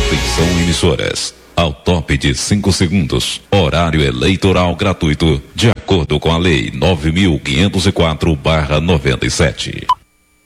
Atenção, emissoras. Ao top de 5 segundos. Horário eleitoral gratuito, de acordo com a Lei 9.504/97.